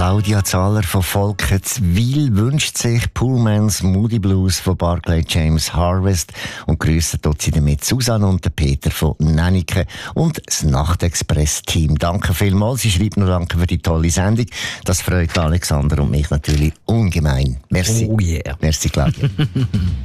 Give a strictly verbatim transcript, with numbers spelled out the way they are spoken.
Claudia Zahler von Volketswil wünscht sich Pullmans Moody Blues von Barclay James Harvest und grüßt dort sie damit Susanne und Peter von Nennike und das Nachtexpress-Team. Danke vielmals. Sie schreibt noch danke für die tolle Sendung. Das freut Alexander und mich natürlich ungemein. Merci. Oh yeah. Merci, Claudia.